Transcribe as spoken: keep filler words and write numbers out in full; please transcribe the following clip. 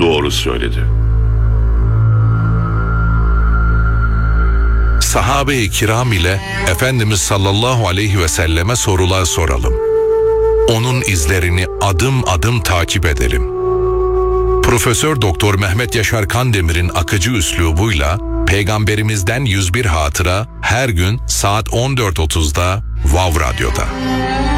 doğru söyledi. Sahabe-i kiram ile Efendimiz sallallahu aleyhi ve selleme sorular soralım. Onun izlerini adım adım takip edelim. Profesör Doktor Mehmet Yaşar Kandemir'in akıcı üslubuyla Peygamberimizden yüz bir hatıra her gün saat on dört otuzda Vav Radyo'da.